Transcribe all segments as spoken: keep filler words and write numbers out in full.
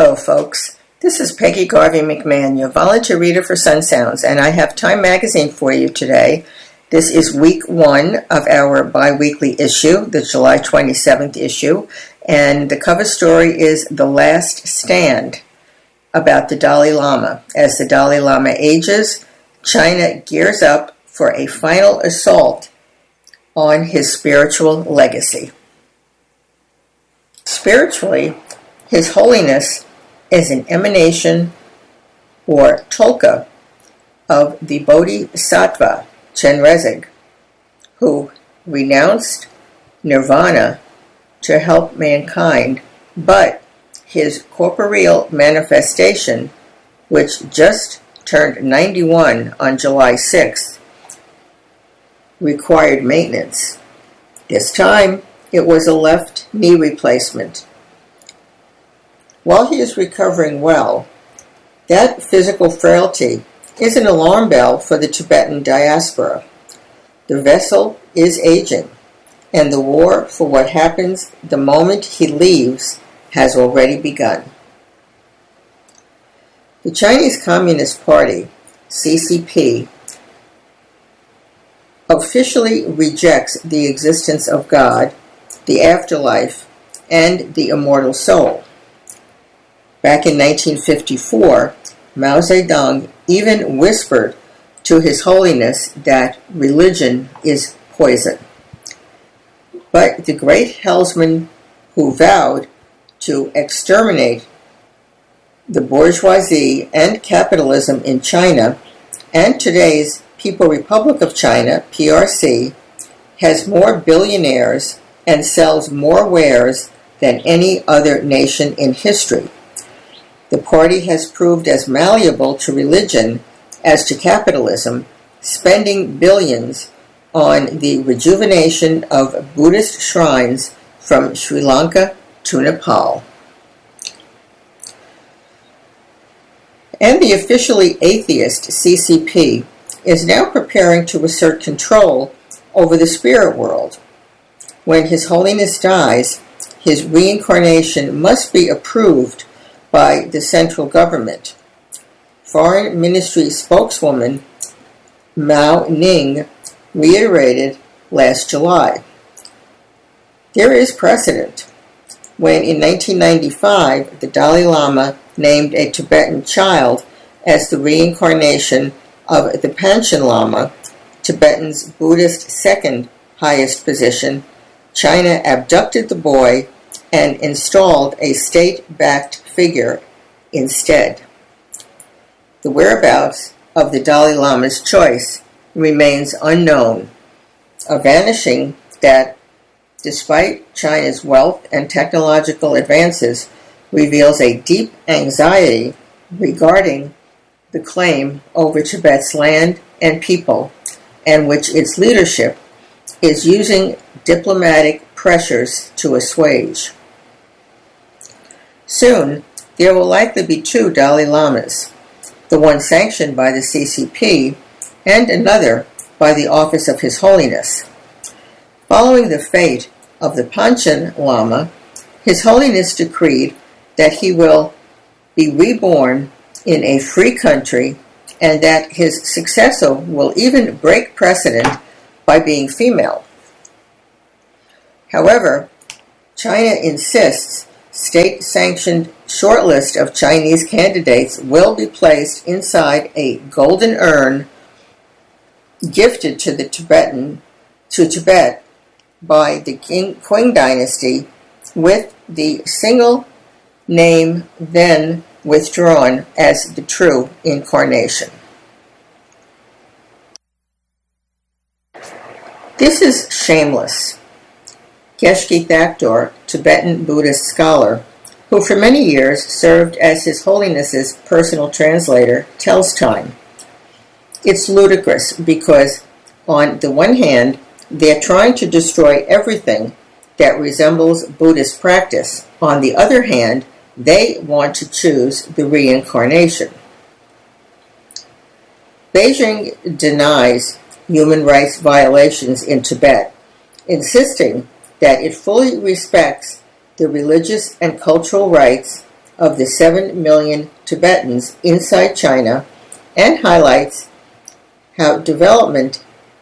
Hello, folks. This is Peggy Garvey McMahon, your volunteer reader for Sun Sounds, and I have Time Magazine for you today. This is week one of our bi-weekly issue, the July twenty-seventh issue, and the cover story is The Last Stand, about the Dalai Lama. As the Dalai Lama ages, China gears up for a final assault on his spiritual legacy. Spiritually, His Holiness is an emanation or tulka of the Bodhisattva Chenrezig, who renounced nirvana to help mankind, but his corporeal manifestation, which just turned ninety-one on July sixth, required maintenance. This time, it was a left knee replacement. While he is recovering well, that physical frailty is an alarm bell for the Tibetan diaspora. The vessel is aging, and the war for what happens the moment he leaves has already begun. The Chinese Communist Party, C C P, officially rejects the existence of God, the afterlife, and the immortal soul. Back in nineteen fifty-four, Mao Zedong even whispered to His Holiness that religion is poison. But the great helmsman who vowed to exterminate the bourgeoisie and capitalism in China, and today's People Republic of China, P R C, has more billionaires and sells more wares than any other nation in history. The party has proved as malleable to religion as to capitalism, spending billions on the rejuvenation of Buddhist shrines from Sri Lanka to Nepal. And the officially atheist C C P is now preparing to assert control over the spirit world. When His Holiness dies, his reincarnation must be approved by the central government. Foreign Ministry spokeswoman Mao Ning reiterated last July. There is precedent. When in nineteen ninety-five the Dalai Lama named a Tibetan child as the reincarnation of the Panchen Lama, Tibetan's Buddhist second highest position, China abducted the boy and installed a state-backed figure instead. The whereabouts of the Dalai Lama's choice remains unknown, a vanishing that, despite China's wealth and technological advances, reveals a deep anxiety regarding the claim over Tibet's land and people, and which its leadership is using diplomatic pressures to assuage. Soon, there will likely be two Dalai Lamas, the one sanctioned by the C C P and another by the Office of His Holiness. Following the fate of the Panchen Lama, His Holiness decreed that he will be reborn in a free country and that his successor will even break precedent by being female. However, China insists state-sanctioned shortlist of Chinese candidates will be placed inside a golden urn gifted to the Tibetan to Tibet by the King, Qing dynasty, with the single name then withdrawn as the true incarnation. This is shameless. Geshe Thakur, Tibetan Buddhist scholar, who for many years served as His Holiness's personal translator, tells Time. It's ludicrous because, on the one hand, they're trying to destroy everything that resembles Buddhist practice. On the other hand, they want to choose the reincarnation. Beijing denies human rights violations in Tibet, insisting that it fully respects the religious and cultural rights of the seven million Tibetans inside China and highlights how development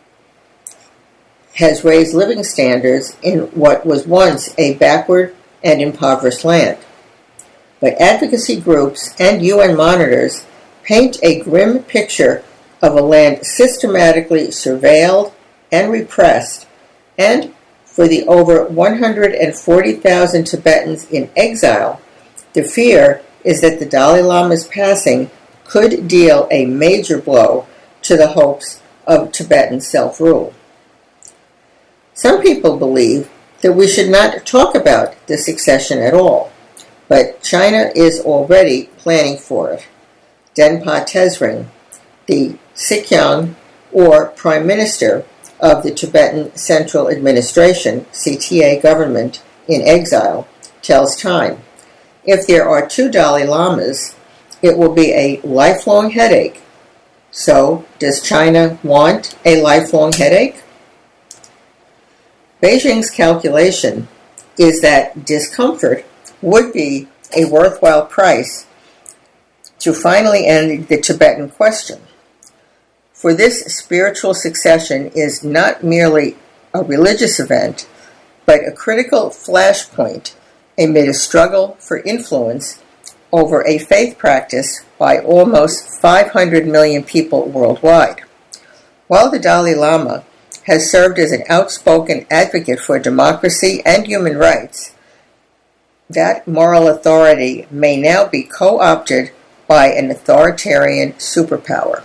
has raised living standards in what was once a backward and impoverished land. But advocacy groups and U N monitors paint a grim picture of a land systematically surveilled and repressed, and for the over one hundred forty thousand Tibetans in exile, the fear is that the Dalai Lama's passing could deal a major blow to the hopes of Tibetan self-rule. Some people believe that we should not talk about the succession at all, but China is already planning for it. Denpa Tezring, the Sikyong, or Prime Minister of the Tibetan Central Administration, C T A government, in exile, tells Time, if there are two Dalai Lamas, it will be a lifelong headache. So, does China want a lifelong headache? Beijing's calculation is that discomfort would be a worthwhile price to finally end the Tibetan question. For this spiritual succession is not merely a religious event, but a critical flashpoint amid a struggle for influence over a faith practice by almost five hundred million people worldwide. While the Dalai Lama has served as an outspoken advocate for democracy and human rights, that moral authority may now be co-opted by an authoritarian superpower.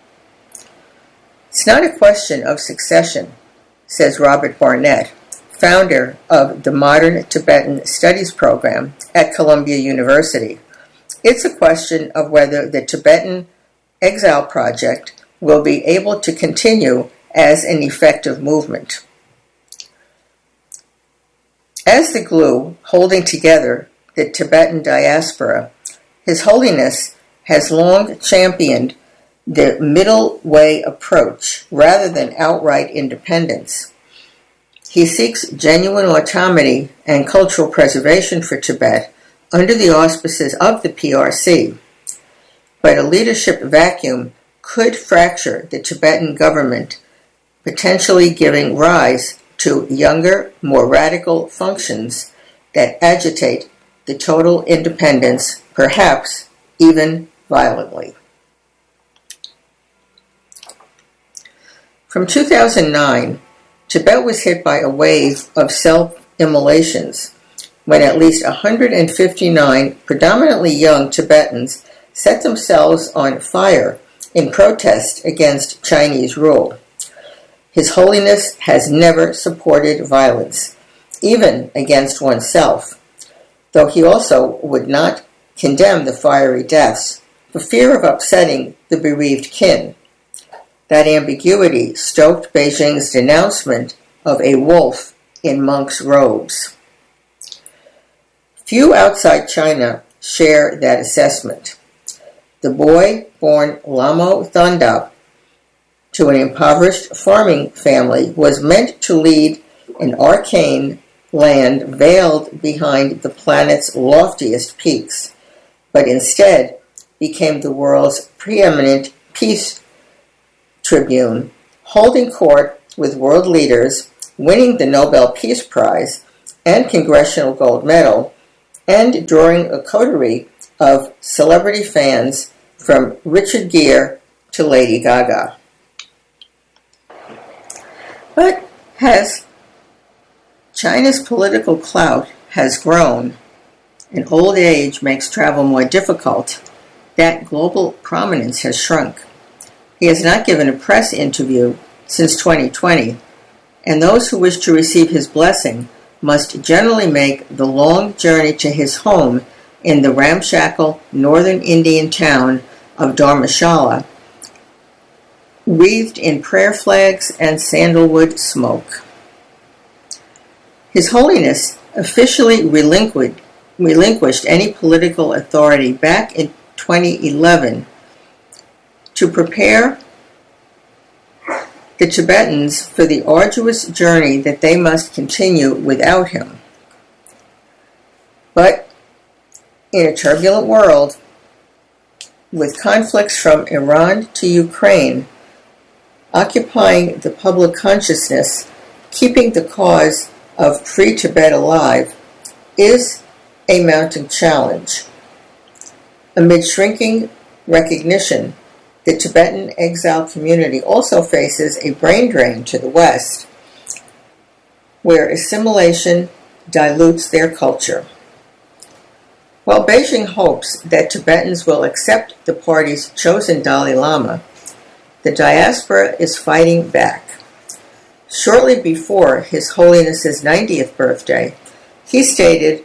It's not a question of succession, says Robert Barnett, founder of the Modern Tibetan Studies program at Columbia University. It's a question of whether the Tibetan Exile Project will be able to continue as an effective movement. As the glue holding together the Tibetan diaspora, His Holiness has long championed the middle way approach rather than outright independence. He seeks genuine autonomy and cultural preservation for Tibet under the auspices of the P R C, but a leadership vacuum could fracture the Tibetan government, potentially giving rise to younger, more radical functions that agitate the total independence, perhaps even violently. From two thousand nine, Tibet was hit by a wave of self-immolations when at least one hundred fifty-nine predominantly young Tibetans set themselves on fire in protest against Chinese rule. His Holiness has never supported violence, even against oneself, though he also would not condemn the fiery deaths for fear of upsetting the bereaved kin. That ambiguity stoked Beijing's denouncement of a wolf in monk's robes. Few outside China share that assessment. The boy born Lamo Thondop to an impoverished farming family was meant to lead an arcane land veiled behind the planet's loftiest peaks, but instead became the world's preeminent peace tribune, holding court with world leaders, winning the Nobel Peace Prize and Congressional Gold Medal, and drawing a coterie of celebrity fans from Richard Gere to Lady Gaga. But as China's political clout has grown and old age makes travel more difficult, that global prominence has shrunk. He has not given a press interview since twenty twenty, and those who wish to receive his blessing must generally make the long journey to his home in the ramshackle northern Indian town of Dharmashala, wreathed in prayer flags and sandalwood smoke. His Holiness officially relinquished, relinquished any political authority back in twenty eleven to prepare the Tibetans for the arduous journey that they must continue without him. But In a turbulent world, with conflicts from Iran to Ukraine occupying the public consciousness, keeping the cause of Free Tibet alive is a mounting challenge. Amid shrinking recognition, the Tibetan exile community also faces a brain drain to the West, where assimilation dilutes their culture. While Beijing hopes that Tibetans will accept the party's chosen Dalai Lama, the diaspora is fighting back. Shortly before His Holiness's ninetieth birthday, he stated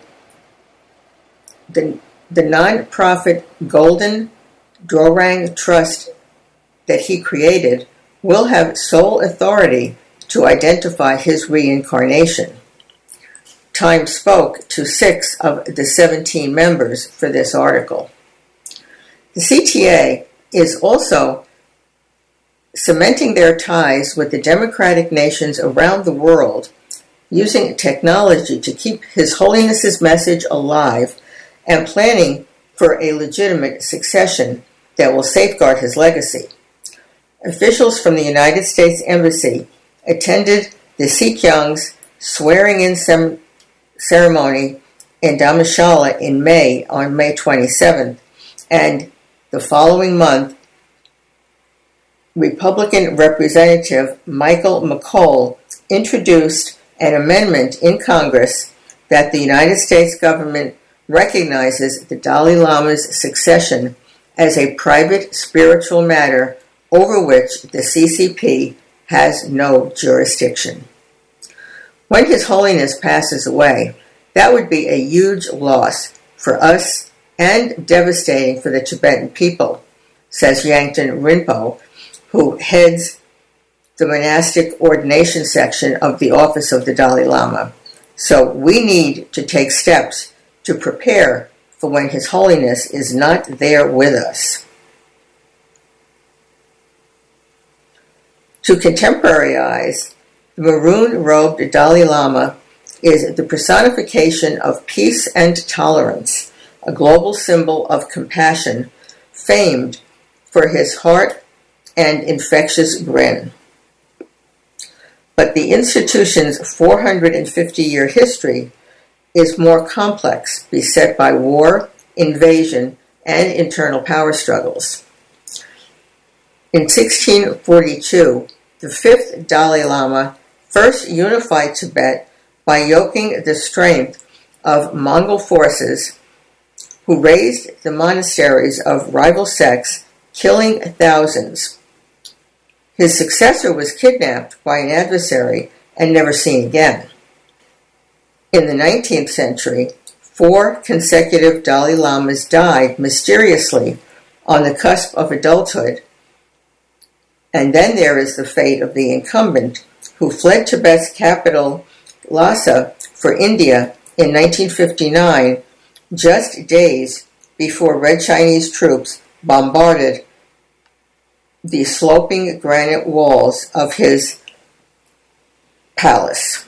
the, the non-profit Golden Drorang Trust that he created will have sole authority to identify his reincarnation. Time spoke to six of the seventeen members for this article. The C T A is also cementing their ties with the democratic nations around the world, using technology to keep His Holiness's message alive and planning for a legitimate succession that will safeguard his legacy. Officials from the United States Embassy attended the Sikyong's swearing-in sem- ceremony in Dharamshala in May, on May twenty-seventh, and the following month, Republican Representative Michael McCaul introduced an amendment in Congress that the United States government recognizes the Dalai Lama's succession as a private spiritual matter over which the C C P has no jurisdiction. When His Holiness passes away, that would be a huge loss for us and devastating for the Tibetan people, says Yangten Rinpo, who heads the monastic ordination section of the Office of the Dalai Lama. So we need to take steps to prepare for when His Holiness is not there with us. To contemporary eyes, the maroon-robed Dalai Lama is the personification of peace and tolerance, a global symbol of compassion, famed for his heart and infectious grin. But the institution's four hundred fifty year history is more complex, beset by war, invasion, and internal power struggles. In sixteen forty-two, the fifth Dalai Lama first unified Tibet by yoking the strength of Mongol forces who razed the monasteries of rival sects, killing thousands. His successor was kidnapped by an adversary and never seen again. In the nineteenth century, four consecutive Dalai Lamas died mysteriously on the cusp of adulthood. And then there is the fate of the incumbent, who fled Tibet's capital, Lhasa, for India in nineteen fifty-nine, just days before Red Chinese troops bombarded the sloping granite walls of his palace.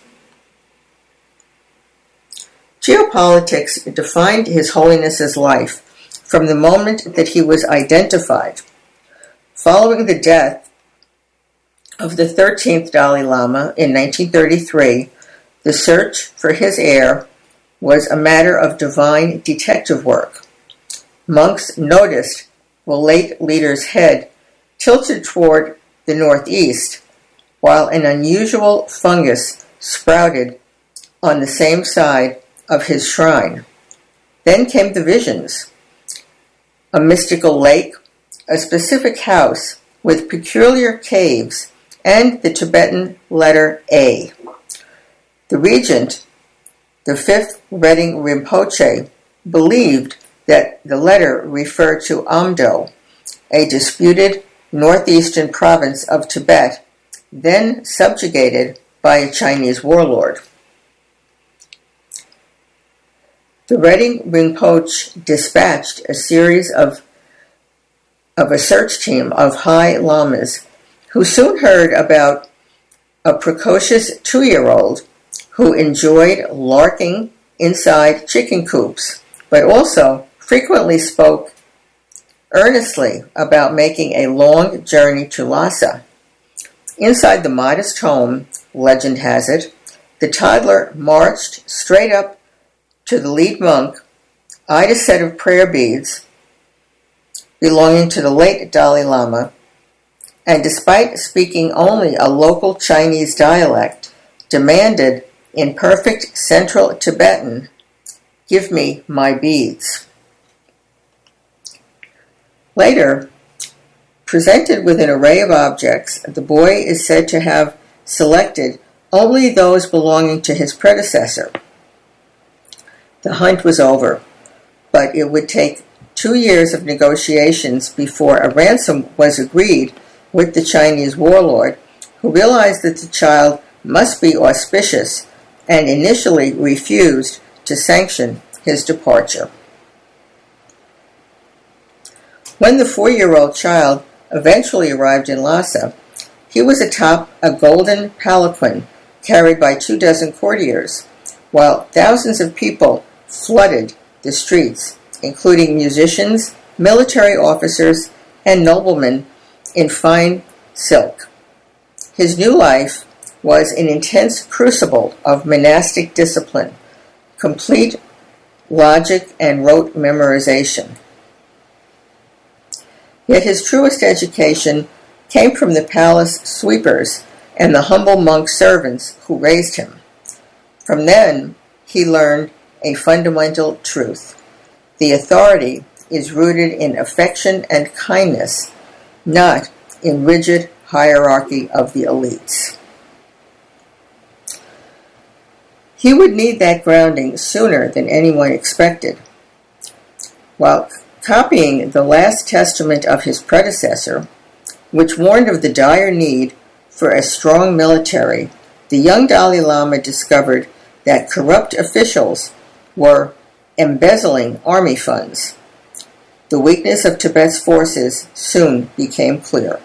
Geopolitics defined His Holiness's life from the moment that he was identified. Following the death of the thirteenth Dalai Lama in nineteen thirty-three, the search for his heir was a matter of divine detective work. Monks noticed the late leader's head tilted toward the northeast, while an unusual fungus sprouted on the same side of his shrine. Then came the visions. A mystical lake, a specific house with peculiar caves, and the Tibetan letter A. The regent, the fifth Redding Rinpoche, believed that the letter referred to Amdo, a disputed northeastern province of Tibet, then subjugated by a Chinese warlord. The Redding Rinpoche dispatched a series of, of a search team of high lamas, who soon heard about a precocious two-year-old who enjoyed larking inside chicken coops but also frequently spoke earnestly about making a long journey to Lhasa. Inside the modest home, legend has it, the toddler marched straight up to the lead monk, eyed a set of prayer beads belonging to the late Dalai Lama, and despite speaking only a local Chinese dialect, demanded in perfect Central Tibetan, "Give me my beads." Later, presented with an array of objects, the boy is said to have selected only those belonging to his predecessor. The hunt was over, but it would take two years of negotiations before a ransom was agreed with the Chinese warlord, who realized that the child must be auspicious and initially refused to sanction his departure. When the four-year-old child eventually arrived in Lhasa, he was atop a golden palanquin carried by two dozen courtiers, while thousands of people flooded the streets, including musicians, military officers, and noblemen in fine silk. His new life was an intense crucible of monastic discipline, complete logic, and rote memorization. Yet his truest education came from the palace sweepers and the humble monk servants who raised him. From then, he learned a fundamental truth. The authority is rooted in affection and kindness, not in rigid hierarchy of the elites. He would need that grounding sooner than anyone expected. While copying the last testament of his predecessor, which warned of the dire need for a strong military, the young Dalai Lama discovered that corrupt officials were embezzling army funds. The weakness of Tibet's forces soon became clear.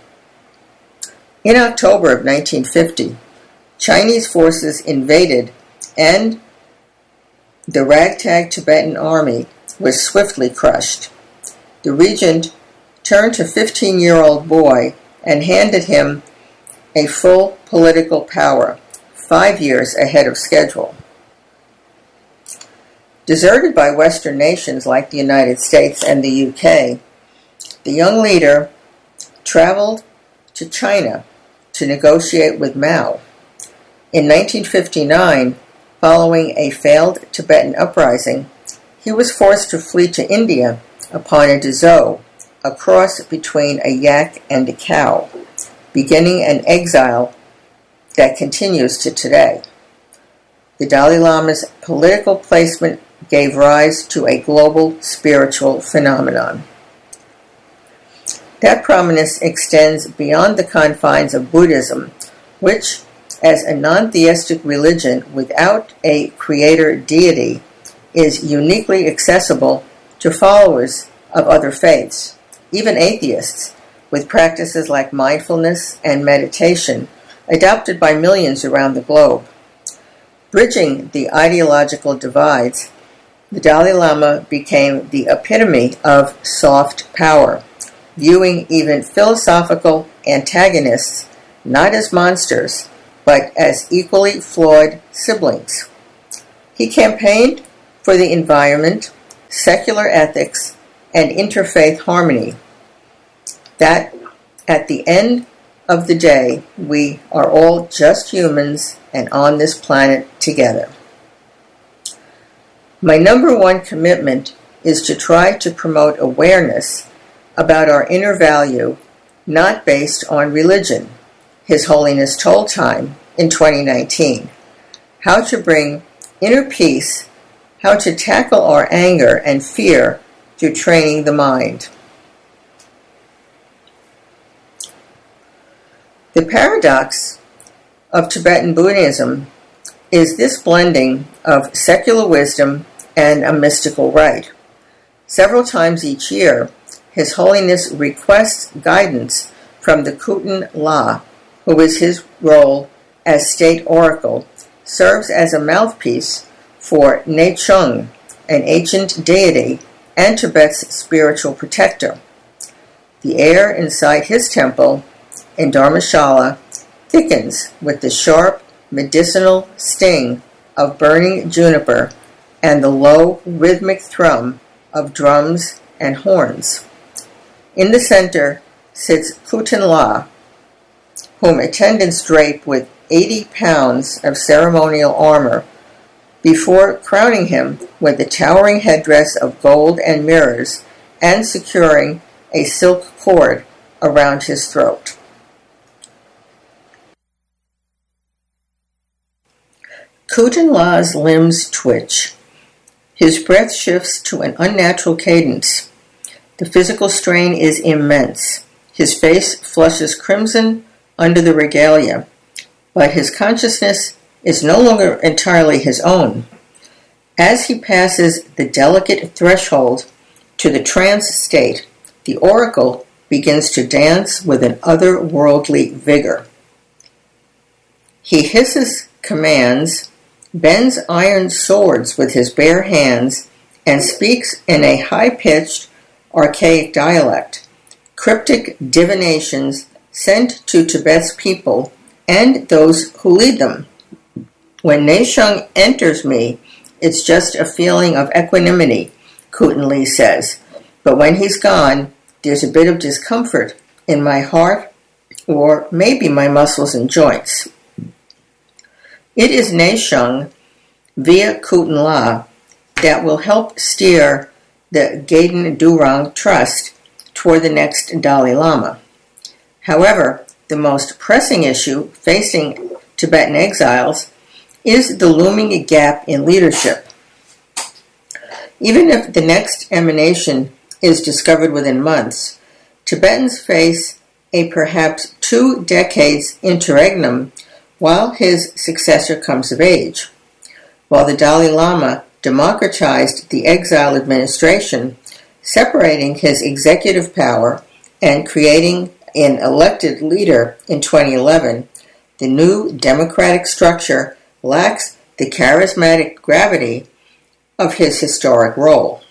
In October of nineteen fifty, Chinese forces invaded, and the ragtag Tibetan army was swiftly crushed. The regent turned to a fifteen-year-old boy and handed him a full political power, five years ahead of schedule. Deserted by Western nations like the United States and the U K, the young leader traveled to China to negotiate with Mao. In nineteen fifty-nine, following a failed Tibetan uprising, he was forced to flee to India upon a Dezhou, a cross between a yak and a cow, beginning an exile that continues to today. The Dalai Lama's political placement gave rise to a global spiritual phenomenon. That prominence extends beyond the confines of Buddhism, which, as a non-theistic religion without a creator deity, is uniquely accessible to followers of other faiths, even atheists, with practices like mindfulness and meditation adopted by millions around the globe. Bridging the ideological divides, the Dalai Lama became the epitome of soft power, viewing even philosophical antagonists not as monsters, but as equally flawed siblings. He campaigned for the environment, secular ethics, and interfaith harmony. That, at the end of the day, we are all just humans and on this planet together. My number one commitment is to try to promote awareness about our inner value, not based on religion, His Holiness told Time in twenty nineteen. How to bring inner peace, how to tackle our anger and fear through training the mind. The paradox of Tibetan Buddhism is this blending of secular wisdom and a mystical rite. Several times each year, His Holiness requests guidance from the Kutan La, who is his role as state oracle, serves as a mouthpiece for Nechung, an ancient deity and Tibet's spiritual protector. The air inside his temple in Dharmashala thickens with the sharp medicinal sting of burning juniper and the low rhythmic thrum of drums and horns. In the center sits Khuten La, whom attendants drape with eighty pounds of ceremonial armor before crowning him with a towering headdress of gold and mirrors and securing a silk cord around his throat. Khuten La's limbs twitch. His breath shifts to an unnatural cadence. The physical strain is immense. His face flushes crimson under the regalia, but his consciousness is no longer entirely his own. As he passes the delicate threshold to the trance state, the oracle begins to dance with an otherworldly vigor. He hisses commands, bends iron swords with his bare hands, and speaks in a high-pitched, archaic dialect, cryptic divinations sent to Tibet's people and those who lead them. When Neisheng enters me, it's just a feeling of equanimity, Khuten La says, but when he's gone, there's a bit of discomfort in my heart or maybe my muscles and joints. It is Neisheng, via Khuten La, that will help steer the Gaden Durang Trust toward the next Dalai Lama. However, the most pressing issue facing Tibetan exiles is the looming gap in leadership. Even if the next emanation is discovered within months, Tibetans face a perhaps two decades interregnum while his successor comes of age. While the Dalai Lama democratized the exile administration, separating his executive power and creating an elected leader in twenty eleven, the new democratic structure lacks the charismatic gravity of his historic role.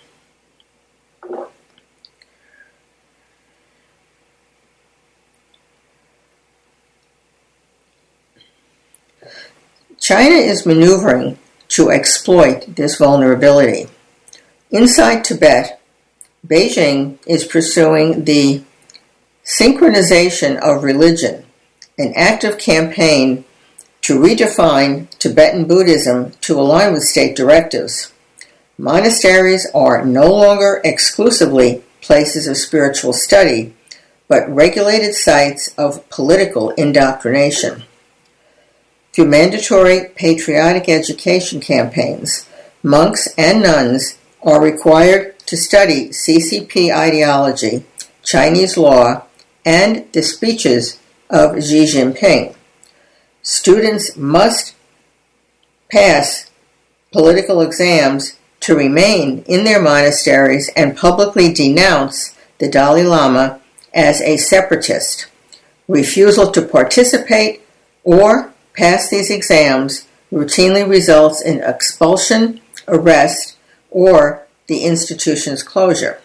China is maneuvering to exploit this vulnerability. Inside Tibet, Beijing is pursuing the synchronization of religion, an active campaign to redefine Tibetan Buddhism to align with state directives. Monasteries are no longer exclusively places of spiritual study, but regulated sites of political indoctrination. Through mandatory patriotic education campaigns, monks and nuns are required to study C C P ideology, Chinese law, and the speeches of Xi Jinping. Students must pass political exams to remain in their monasteries and publicly denounce the Dalai Lama as a separatist. Refusal to participate or pass these exams routinely results in expulsion, arrest, or the institution's closure.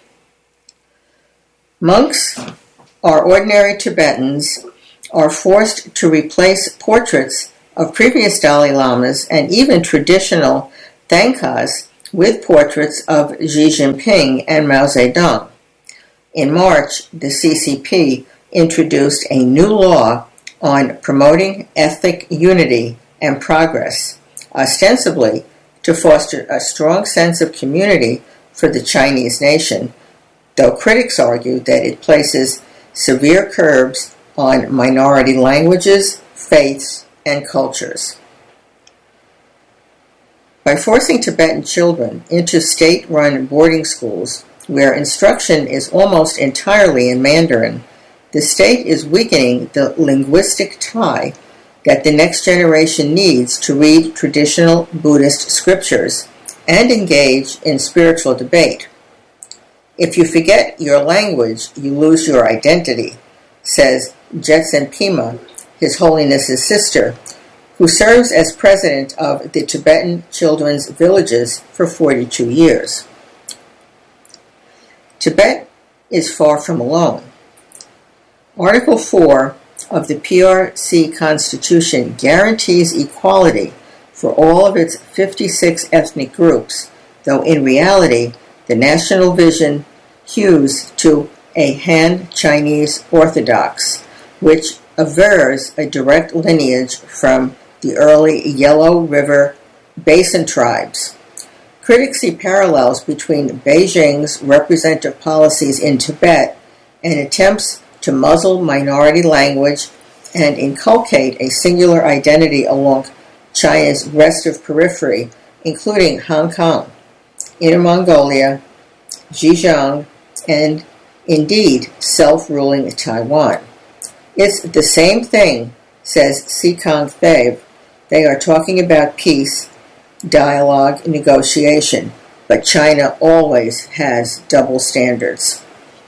Monks or ordinary Tibetans are forced to replace portraits of previous Dalai Lamas and even traditional Thangkas with portraits of Xi Jinping and Mao Zedong. In March, the C C P introduced a new law on promoting ethnic unity and progress, ostensibly to foster a strong sense of community for the Chinese nation, though critics argue that it places severe curbs on minority languages, faiths, and cultures. By forcing Tibetan children into state-run boarding schools, where instruction is almost entirely in Mandarin, the state is weakening the linguistic tie that the next generation needs to read traditional Buddhist scriptures and engage in spiritual debate. If you forget your language, you lose your identity, says Jetsun Pema, His Holiness's sister, who serves as president of the Tibetan Children's Villages for forty-two years. Tibet is far from alone. Article four of the P R C Constitution guarantees equality for all of its fifty-six ethnic groups, though in reality the national vision hews to a Han Chinese Orthodox, which avers a direct lineage from the early Yellow River Basin tribes. Critics see parallels between Beijing's representative policies in Tibet and attempts to muzzle minority language and inculcate a singular identity along China's restive periphery, including Hong Kong, Inner Mongolia, Xinjiang, and indeed self-ruling Taiwan. It's the same thing, says Sikong Thev. They are talking about peace, dialogue, negotiation, but China always has double standards.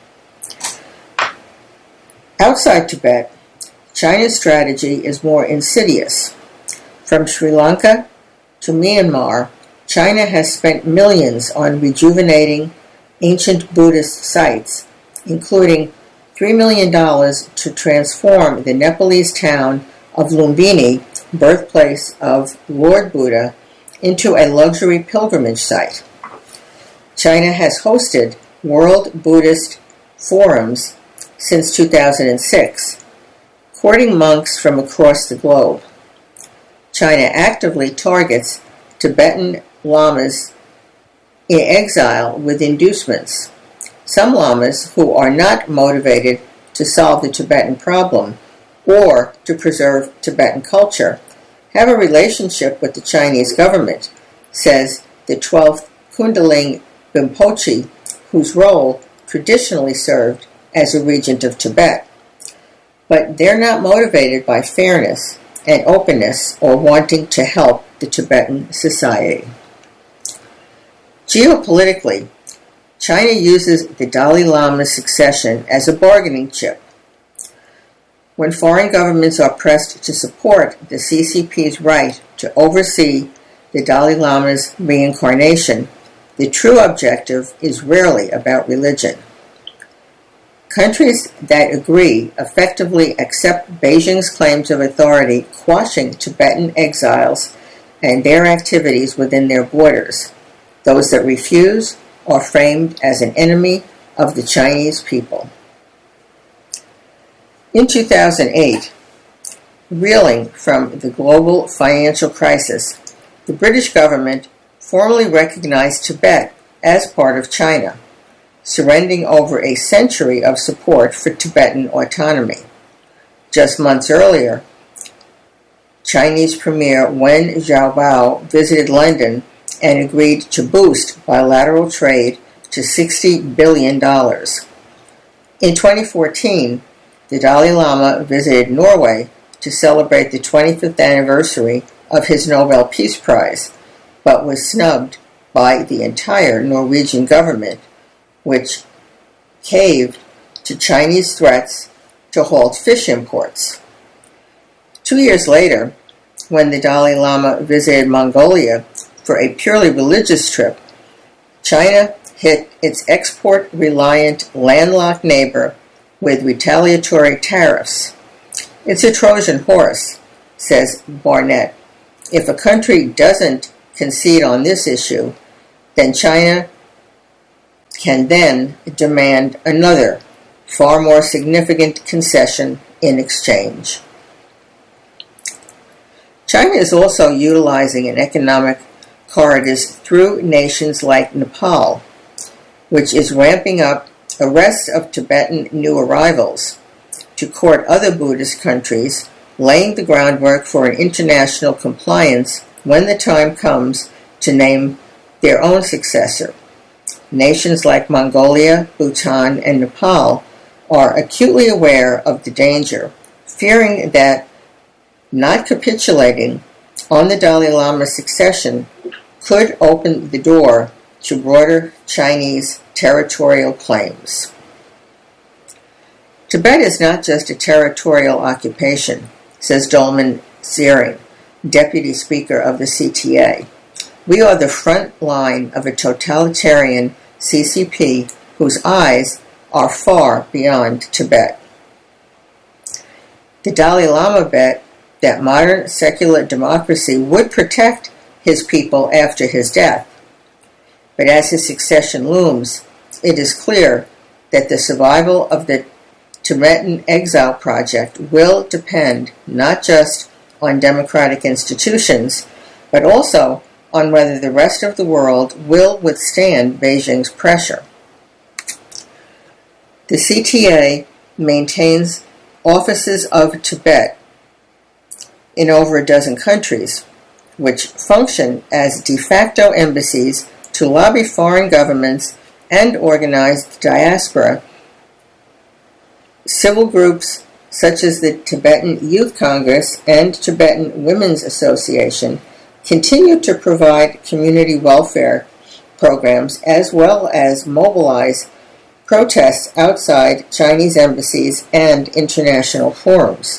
Outside Tibet, China's strategy is more insidious. From Sri Lanka to Myanmar, China has spent millions on rejuvenating ancient Buddhist sites, including three million dollars to transform the Nepalese town of Lumbini, birthplace of Lord Buddha, into a luxury pilgrimage site. China has hosted World Buddhist Forums since two thousand six, courting monks from across the globe. China actively targets Tibetan lamas in exile with inducements. Some lamas who are not motivated to solve the Tibetan problem or to preserve Tibetan culture have a relationship with the Chinese government, says the twelfth Kundaling Rinpoche, whose role traditionally served as a regent of Tibet. But they're not motivated by fairness and openness or wanting to help the Tibetan society. Geopolitically, China uses the Dalai Lama's succession as a bargaining chip. When foreign governments are pressed to support the C C P's right to oversee the Dalai Lama's reincarnation, the true objective is rarely about religion. Countries that agree effectively accept Beijing's claims of authority, quashing Tibetan exiles and their activities within their borders. Those that refuse are framed as an enemy of the Chinese people. In two thousand eight, reeling from the global financial crisis, the British government formally recognized Tibet as part of China, surrendering over a century of support for Tibetan autonomy. Just months earlier, Chinese Premier Wen Jiabao visited London and agreed to boost bilateral trade to sixty billion dollars. In twenty fourteen, the Dalai Lama visited Norway to celebrate the twenty-fifth anniversary of his Nobel Peace Prize, but was snubbed by the entire Norwegian government, which caved to Chinese threats to halt fish imports. Two years later, when the Dalai Lama visited Mongolia for a purely religious trip, China hit its export-reliant landlocked neighbor with retaliatory tariffs. It's a Trojan horse, says Barnett. If a country doesn't concede on this issue, then China can then demand another, far more significant concession in exchange. China is also utilizing an economic corridors through nations like Nepal, which is ramping up arrests of Tibetan new arrivals to court other Buddhist countries, laying the groundwork for an international compliance when the time comes to name their own successor. Nations like Mongolia, Bhutan, and Nepal are acutely aware of the danger, fearing that not capitulating on the Dalai Lama's succession could open the door to broader Chinese territorial claims. Tibet is not just a territorial occupation, says Dolman Searing. deputy speaker of the C T A. We are the front line of a totalitarian C C P whose eyes are far beyond Tibet. The Dalai Lama bet that modern secular democracy would protect his people after his death. But as his succession looms, it is clear that the survival of the Tibetan Exile Project will depend not just on democratic institutions, but also on whether the rest of the world will withstand Beijing's pressure. The C T A maintains offices of Tibet in over a dozen countries, which function as de facto embassies to lobby foreign governments and organize the diaspora. Civil groups such as the Tibetan Youth Congress and Tibetan Women's Association continue to provide community welfare programs as well as mobilize protests outside Chinese embassies and international forums.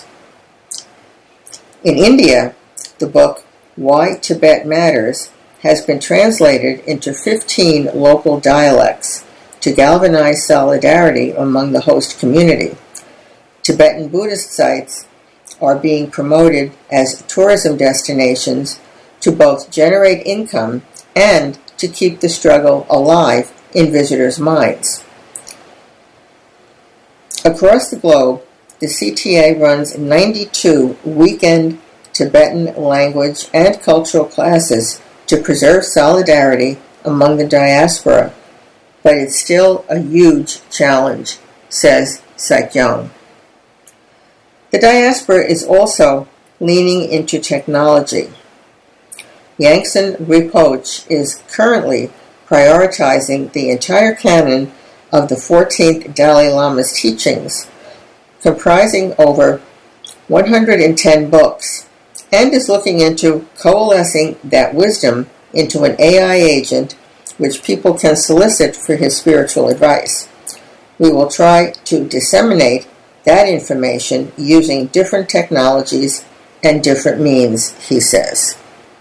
In India, the book Why Tibet Matters has been translated into fifteen local dialects to galvanize solidarity among the host community. Tibetan Buddhist sites are being promoted as tourism destinations to both generate income and to keep the struggle alive in visitors' minds. Across the globe, the C T A runs ninety-two weekend Tibetan language and cultural classes to preserve solidarity among the diaspora, but it's still a huge challenge, says Sakyong. The diaspora is also leaning into technology. Yangsen Rinpoche is currently prioritizing the entire canon of the fourteenth Dalai Lama's teachings, comprising over one hundred ten books, and is looking into coalescing that wisdom into an A I agent which people can solicit for his spiritual advice. We will try to disseminate that information using different technologies and different means, he says.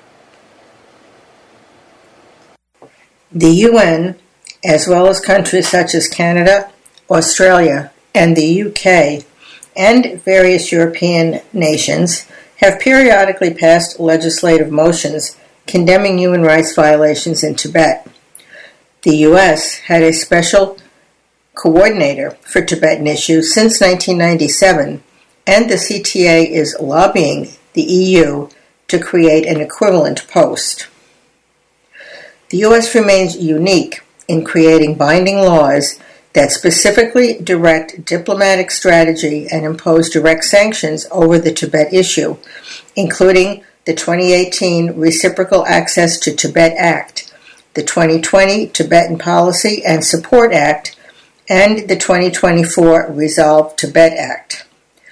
The U N, as well as countries such as Canada, Australia, and the U K, and various European nations, have periodically passed legislative motions condemning human rights violations in Tibet. The U S had a special coordinator for Tibetan issues since nineteen ninety-seven, and the C T A is lobbying the E U to create an equivalent post. The U S remains unique in creating binding laws that specifically direct diplomatic strategy and impose direct sanctions over the Tibet issue, including the twenty eighteen Reciprocal Access to Tibet Act, the twenty twenty Tibetan Policy and Support Act, and the twenty twenty-four Resolve Tibet Act.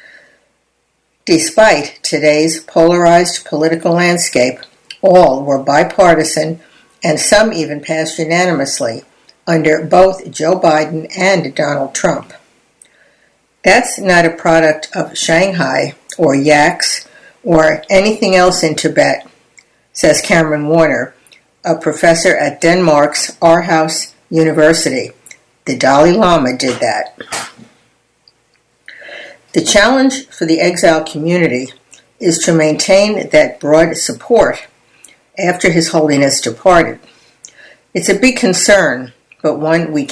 Despite today's polarized political landscape, all were bipartisan and some even passed unanimously under both Joe Biden and Donald Trump. That's not a product of Shanghai or Yaks or anything else in Tibet, says Cameron Warner, a professor at Denmark's Aarhus University. The Dalai Lama did that. The challenge for the exile community is to maintain that broad support after His Holiness departed. It's a big concern, but one we